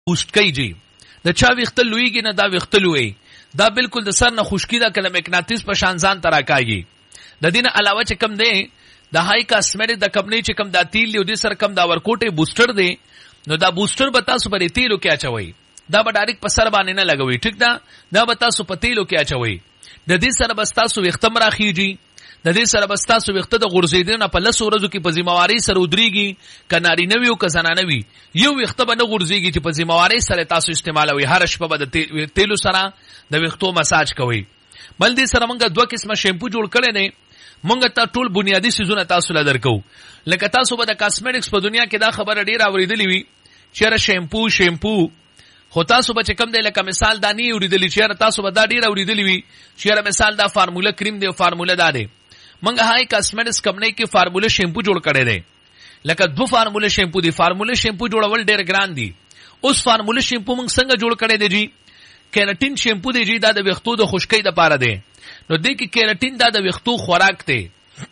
بوست کوي جی د چا ویخته لویږي نه دا ویخته لوی دا بالکل د سر نه خشکی دا کله مقناطیس په شان ځان تراکاږي. د دین علاوه چې کم دی د هاي کاسمیټک د کمپنی چې کم دا تیل دی د سر کم دا ورکوټه بوستر دی نو دا بوستر به تاسو پر تیلو کې اچوي دا به ډایرکټ په سر باندې نه لګوي ټیک دا به تاسو په تیلو کې اچوي د دې سره به تاسو وختم راخیږي د دې سره به تاسو وخته د غورځیدنه په لس ورځو کې په ذمہواری سره ودرېږي کناري نوي او کزنانه وي یو وخته به نه غورځيږي چې په ذمہواری سره تاسو استعمالوي هر شپه به د تیلو سره د وختو مساج کوي. بل دې سره موږ دوه قسمه شیمپو جوړ کړي نه موږ ته ټول بنیادی سيزونه تاسو له درکو لکه تاسو به د کاسمیټکس په دنیا کې دا خبره ډیره اوریدلې وي چې شیمپو خو تاسو به کم دی لکه مثال دا نه اوریدلې چې تاسو به دا ډیره اوریدلې وي چې مثال دا فارموله کریم دی او فارموله دا دی منګه هاي کاسمیټکس کمپنی کې فارموله شیمپو جوړ کړي دي لکه دو فارموله شیمپو دي فارموله شیمپو جوړول ډېر ګران دي. اوس فارموله شیمپو موږ څنګه جوړ کړي دي جی کیراټین شیمپو دی جی دا د وختو د خشکۍ د پاره دی نو دې کې کیراټین دا د وختو خوراک دی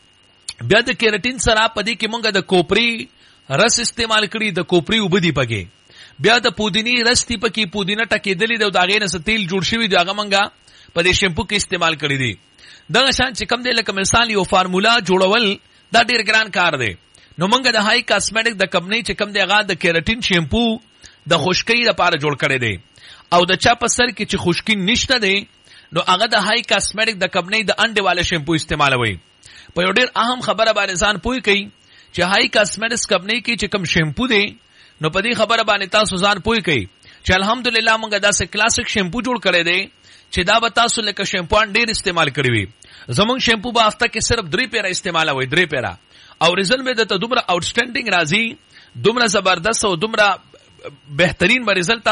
بیا د کیراټین سره پدې کې موږ د کوپری رس استعمال کړي د کوپری وبدي پکې بیا د پودینی رس تی پکې پودینه ټکېدلې د داغې نه تیل جوړ شوی دی هغه موږ په دې شیمپو کې استعمال کړي دي. دغه شان چې کم دی لکه مثال یو فارمولا جوړول دا ډیر ګران کار دی نو موږ د هاي کاسمیټک د کمپنی چې کم دی هغه د کیراټین شیمپو د خشکۍ لپاره جوړ کړي دی او د چا په سر کې چې خشکی نشته دی نو هغه د هاي کاسمیټک د کمپنی د انډه والے شیمپو استعمالوي. په یو ډیر اهم خبره باندې ځان پوي کوي چې هاي کاسمیټکس کمپنی کې چې کم شیمپو دی نو په دې خبره باندې تاسو ځان پوي کوي چې الحمدلله موږ داسې کلاسیک شیمپو جوړ کړی دی چې دا به تاسو لکه شیمپوان ډیر استعمال کړی وي. زمونږ شیمپو به هفته کې صرف 3 پیرا استعمالوي 3 پیرا او ریزلټ به د دومره آوټسټینډینګ راځي دومره زبردست او دومره بهترین به ریزلټ